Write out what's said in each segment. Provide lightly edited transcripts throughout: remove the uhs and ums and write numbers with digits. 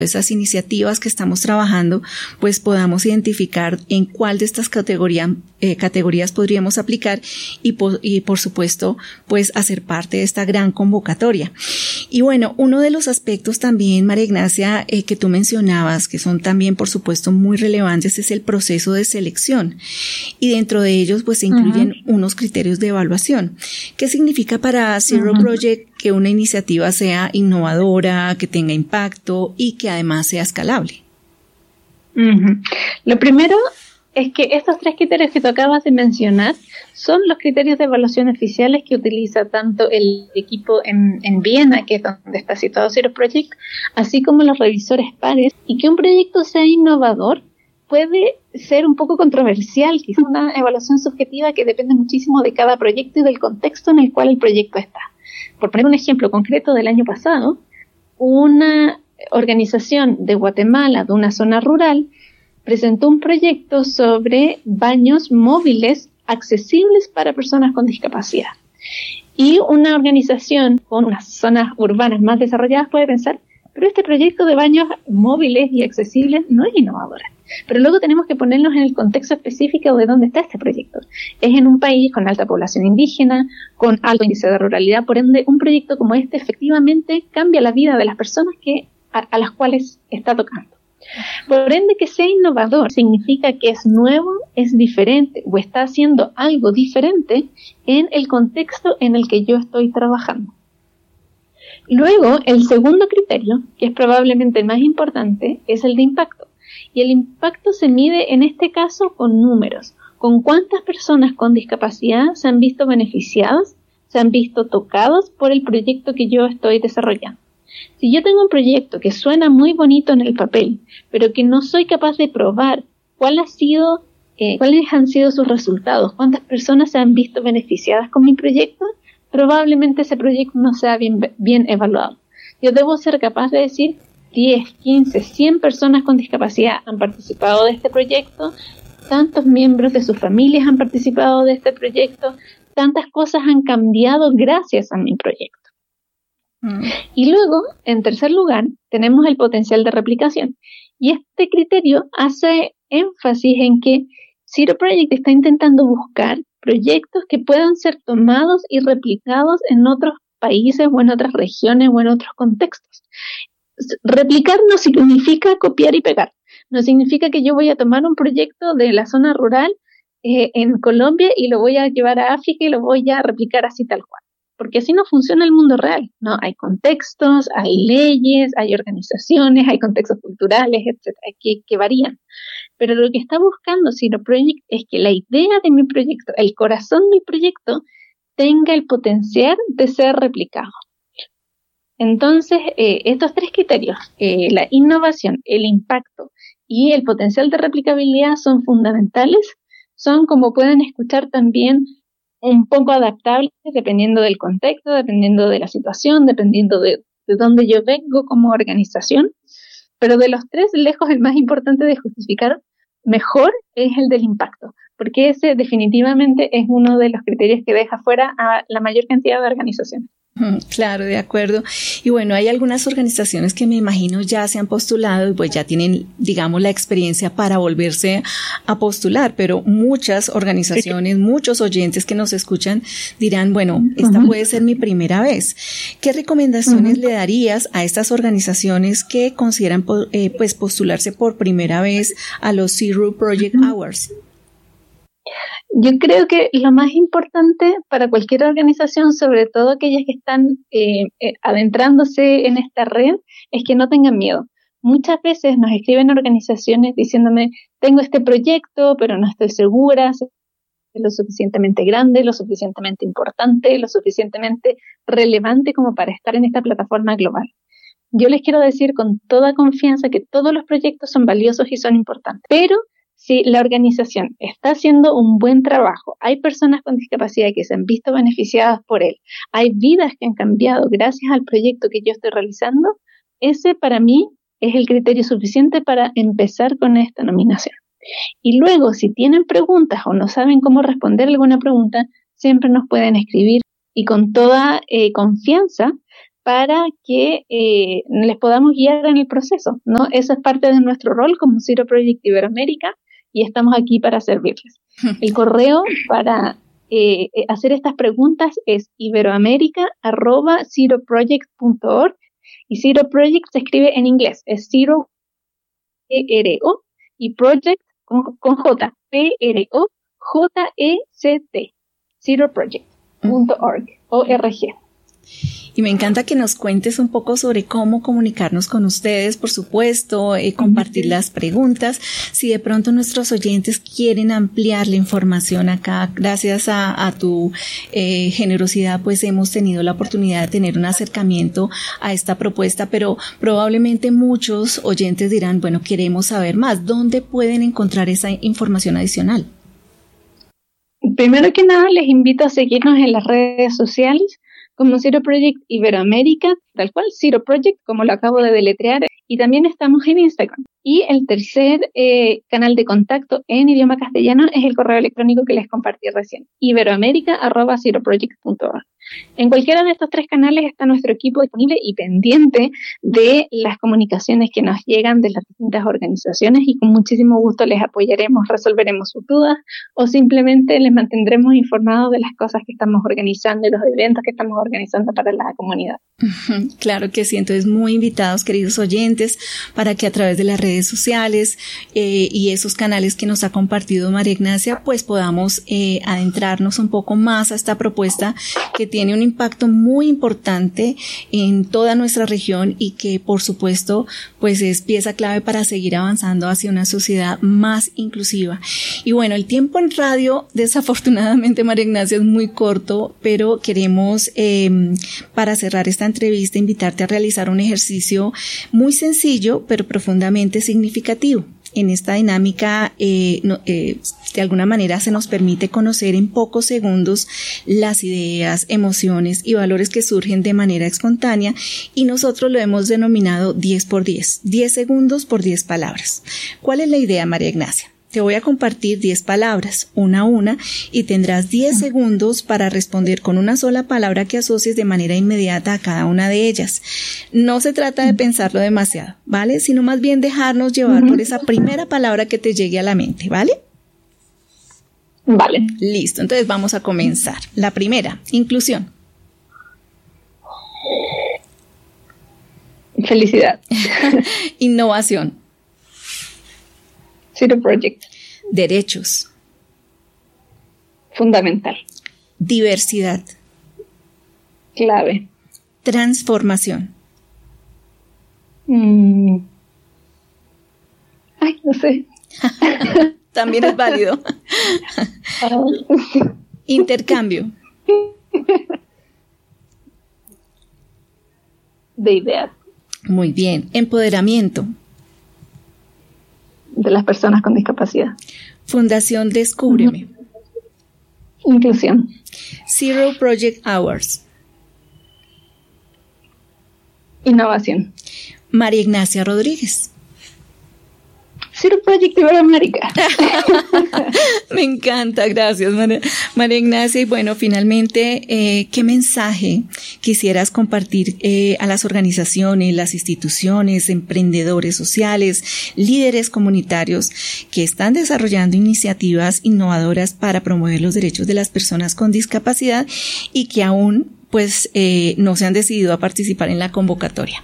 esas iniciativas que estamos trabajando, pues podamos identificar en cuál de estas categorías podríamos aplicar y por supuesto, pues hacer parte de esta gran convocatoria. Y bueno, uno de los aspectos también, María Ignacia, que tú mencionabas, que son también por supuesto muy relevantes, es el proceso de selección. Y dentro de ellos, pues se incluyen unos criterios de evaluación. ¿Qué significa para Zero Project que una iniciativa sea innovadora, que tenga impacto y que además sea escalable? Lo primero es que estos 3 criterios que tú acabas de mencionar son los criterios de evaluación oficiales que utiliza tanto el equipo en Viena, que es donde está situado Zero Project, así como los revisores pares. Y que un proyecto sea innovador puede ser un poco controversial, quizás una evaluación subjetiva que depende muchísimo de cada proyecto y del contexto en el cual el proyecto está. Por poner un ejemplo concreto del año pasado, una organización de Guatemala, de una zona rural, presentó un proyecto sobre baños móviles accesibles para personas con discapacidad. Y una organización con unas zonas urbanas más desarrolladas puede pensar, pero este proyecto de baños móviles y accesibles no es innovador. Pero luego tenemos que ponernos en el contexto específico de dónde está este proyecto. Es en un país con alta población indígena, con alto índice de ruralidad, por ende un proyecto como este efectivamente cambia la vida de las personas a las cuales está tocando. Por ende, que sea innovador significa que es nuevo, es diferente o está haciendo algo diferente en el contexto en el que yo estoy trabajando. Luego, el segundo criterio, que es probablemente el más importante, es el de impacto. Y el impacto se mide en este caso con números, con cuántas personas con discapacidad se han visto beneficiadas, se han visto tocados por el proyecto que yo estoy desarrollando. Si yo tengo un proyecto que suena muy bonito en el papel, pero que no soy capaz de probar cuáles han sido sus resultados, cuántas personas se han visto beneficiadas con mi proyecto, probablemente ese proyecto no sea bien evaluado. Yo debo ser capaz de decir 10, 15, 100 personas con discapacidad han participado de este proyecto, tantos miembros de sus familias han participado de este proyecto, tantas cosas han cambiado gracias a mi proyecto. Y luego, en tercer lugar, tenemos el potencial de replicación. Y este criterio hace énfasis en que Zero Project está intentando buscar proyectos que puedan ser tomados y replicados en otros países o en otras regiones o en otros contextos. Replicar no significa copiar y pegar. No significa que yo voy a tomar un proyecto de la zona rural en Colombia y lo voy a llevar a África y lo voy a replicar así tal cual. Porque así no funciona el mundo real, ¿no? Hay contextos, hay leyes, hay organizaciones, hay contextos culturales, etcétera, que varían. Pero lo que está buscando Zero Project es que la idea de mi proyecto, el corazón del proyecto, tenga el potencial de ser replicado. Entonces, estos 3 criterios, la innovación, el impacto y el potencial de replicabilidad son fundamentales, son, como pueden escuchar también, un poco adaptables dependiendo del contexto, dependiendo de la situación, dependiendo de dónde yo vengo como organización, pero de los 3, lejos el más importante de justificar mejor es el del impacto, porque ese definitivamente es uno de los criterios que deja fuera a la mayor cantidad de organizaciones. Claro, de acuerdo. Y bueno, hay algunas organizaciones que me imagino ya se han postulado y pues ya tienen, digamos, la experiencia para volverse a postular, pero muchas organizaciones, muchos oyentes que nos escuchan dirán, bueno, esta puede ser mi primera vez. ¿Qué recomendaciones le darías a estas organizaciones que consideran pues postularse por primera vez a los Zero Project Awards? Yo creo que lo más importante para cualquier organización, sobre todo aquellas que están adentrándose en esta red, es que no tengan miedo. Muchas veces nos escriben organizaciones diciéndome, tengo este proyecto, pero no estoy segura si es lo suficientemente grande, lo suficientemente importante, lo suficientemente relevante como para estar en esta plataforma global. Yo les quiero decir con toda confianza que todos los proyectos son valiosos y son importantes, pero si la organización está haciendo un buen trabajo, hay personas con discapacidad que se han visto beneficiadas por él, hay vidas que han cambiado gracias al proyecto que yo estoy realizando, ese para mí es el criterio suficiente para empezar con esta nominación. Y luego, si tienen preguntas o no saben cómo responder alguna pregunta, siempre nos pueden escribir y con toda confianza para que les podamos guiar en el proceso, ¿no? Eso es parte de nuestro rol como Zero Project Iberoamérica y estamos aquí para servirles. El correo para hacer estas preguntas es iberoamerica@zeroproject.org y Zero Project se escribe en inglés, es Zero E-R-O y Project con J, P-R-O-J-E-C-T, zeroproject.org, O-R-G. Y me encanta que nos cuentes un poco sobre cómo comunicarnos con ustedes, por supuesto, compartir las preguntas. Si de pronto nuestros oyentes quieren ampliar la información acá, gracias a tu generosidad, pues hemos tenido la oportunidad de tener un acercamiento a esta propuesta, pero probablemente muchos oyentes dirán, bueno, queremos saber más. ¿Dónde pueden encontrar esa información adicional? Primero que nada, les invito a seguirnos en las redes sociales como Zero Project Iberoamérica, tal cual, Zero Project, como lo acabo de deletrear, y también estamos en Instagram. Y el tercer canal de contacto en idioma castellano es el correo electrónico que les compartí recién, iberoamerica@zeroproject.org. En cualquiera de estos tres canales está nuestro equipo disponible y pendiente de las comunicaciones que nos llegan de las distintas organizaciones y con muchísimo gusto les apoyaremos, resolveremos sus dudas o simplemente les mantendremos informados de las cosas que estamos organizando y los eventos que estamos organizando para la comunidad. Claro que sí, entonces muy invitados, queridos oyentes, para que a través de las redes sociales y esos canales que nos ha compartido María Ignacia, pues podamos adentrarnos un poco más a esta propuesta que tiene un impacto muy importante en toda nuestra región y que por supuesto pues es pieza clave para seguir avanzando hacia una sociedad más inclusiva. Y bueno, el tiempo en radio desafortunadamente, María Ignacia, es muy corto, pero queremos para cerrar esta entrevista invitarte a realizar un ejercicio muy sencillo pero profundamente significativo. En esta dinámica, de alguna manera se nos permite conocer en pocos segundos las ideas, emociones y valores que surgen de manera espontánea y nosotros lo hemos denominado 10 por 10, 10 segundos por 10 palabras. ¿Cuál es la idea, María Ignacia? Te voy a compartir 10 palabras, una a una, y tendrás 10 segundos para responder con una sola palabra que asocies de manera inmediata a cada una de ellas. No se trata de pensarlo demasiado, ¿vale? Sino más bien dejarnos llevar por esa primera palabra que te llegue a la mente, ¿vale? Vale. Listo, entonces vamos a comenzar. La primera, inclusión. Felicidad. Innovación. Zero Project. Derechos. Fundamental. Diversidad. Clave. Transformación. Ay, no sé. También es válido. Intercambio. De ideas. Muy bien. Empoderamiento. De las personas con discapacidad. Fundación Descúbreme. Inclusión. Zero Project Hours. Innovación. María Ignacia Rodríguez. Zero Project Iberoamérica. Me encanta, gracias María Ignacia. Y bueno, finalmente, ¿qué mensaje quisieras compartir a las organizaciones, las instituciones, emprendedores sociales, líderes comunitarios que están desarrollando iniciativas innovadoras para promover los derechos de las personas con discapacidad y que aún pues no se han decidido a participar en la convocatoria?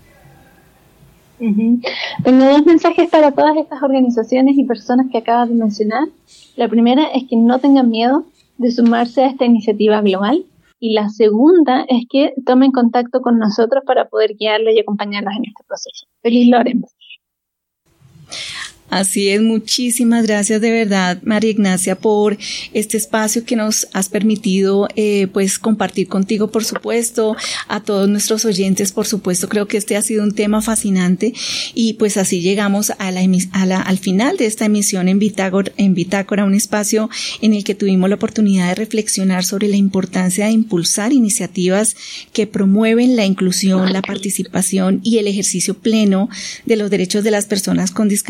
Tengo dos mensajes para todas estas organizaciones y personas que acabas de mencionar. La primera es que no tengan miedo de sumarse a esta iniciativa global y la segunda es que tomen contacto con nosotros para poder guiarlos y acompañarlos en este proceso. Feliz lo haremos. Así es, muchísimas gracias de verdad, María Ignacia, por este espacio que nos has permitido pues compartir contigo, por supuesto, a todos nuestros oyentes, por supuesto. Creo que este ha sido un tema fascinante y pues así llegamos al final de esta emisión en Bitácora, un espacio en el que tuvimos la oportunidad de reflexionar sobre la importancia de impulsar iniciativas que promueven la inclusión, la participación y el ejercicio pleno de los derechos de las personas con discapacidad.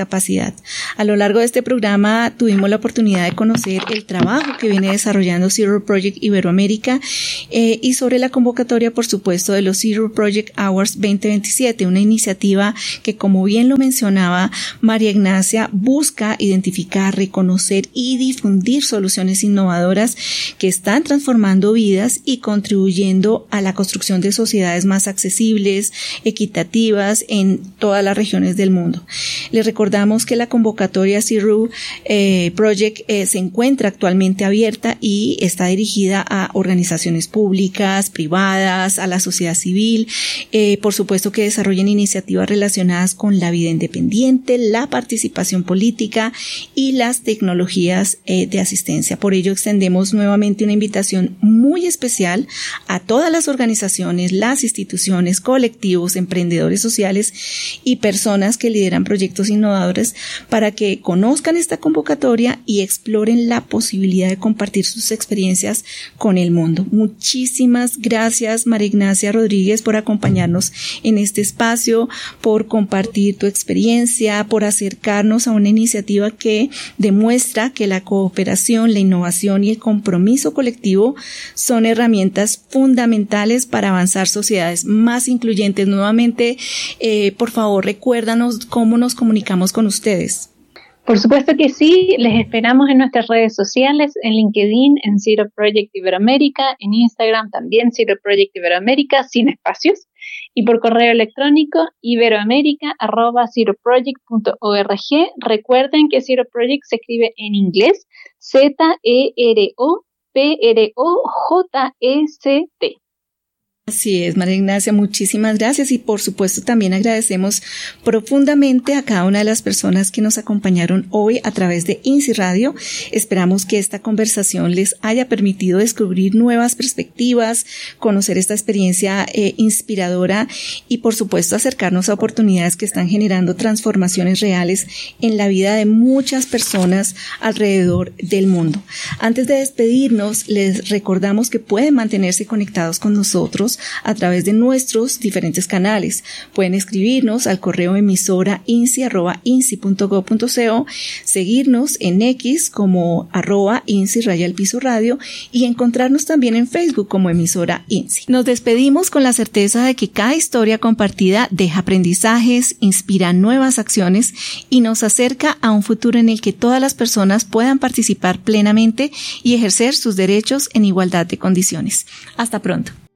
comunidad. A lo largo de este programa tuvimos la oportunidad de conocer el trabajo que viene desarrollando Zero Project Iberoamérica y sobre la convocatoria, por supuesto, de los Zero Project Awards 2027, una iniciativa que, como bien lo mencionaba María Ignacia, busca identificar, reconocer y difundir soluciones innovadoras que están transformando vidas y contribuyendo a la construcción de sociedades más accesibles, equitativas en todas las regiones del mundo. Les recordamos que la convocatoria Zero Project se encuentra actualmente abierta y está dirigida a organizaciones públicas, privadas, a la sociedad civil, por supuesto que desarrollen iniciativas relacionadas con la vida independiente, la participación política y las tecnologías de asistencia. Por ello extendemos nuevamente una invitación muy especial a todas las organizaciones, las instituciones, colectivos, emprendedores sociales y personas que lideran proyectos innovadores para que conozcan esta convocatoria y exploren la posibilidad de compartir sus experiencias con el mundo. Muchísimas gracias, María Ignacia Rodríguez, por acompañarnos en este espacio, por compartir tu experiencia, por acercarnos a una iniciativa que demuestra que la cooperación, la innovación y el compromiso colectivo son herramientas fundamentales para avanzar sociedades más incluyentes. Nuevamente, por favor, recuérdanos cómo nos comunicamos con ustedes. Por supuesto que sí, les esperamos en nuestras redes sociales, en LinkedIn, en Zero Project Iberoamérica, en Instagram también Zero Project Iberoamérica, sin espacios, y por correo electrónico iberoamerica@zeroproject.org. Recuerden que Zero Project se escribe en inglés, ZEROPROJECT. Así es, María Ignacia, muchísimas gracias y por supuesto también agradecemos profundamente a cada una de las personas que nos acompañaron hoy a través de INSI Radio. Esperamos que esta conversación les haya permitido descubrir nuevas perspectivas, conocer esta experiencia inspiradora y por supuesto acercarnos a oportunidades que están generando transformaciones reales en la vida de muchas personas alrededor del mundo. Antes de despedirnos, les recordamos que pueden mantenerse conectados con nosotros a través de nuestros diferentes canales. Pueden escribirnos al correo emisora insi@insi.go.co, seguirnos en X como @insi_radio y encontrarnos también en Facebook como emisora INSI. Nos despedimos con la certeza de que cada historia compartida deja aprendizajes, inspira nuevas acciones y nos acerca a un futuro en el que todas las personas puedan participar plenamente y ejercer sus derechos en igualdad de condiciones. Hasta pronto.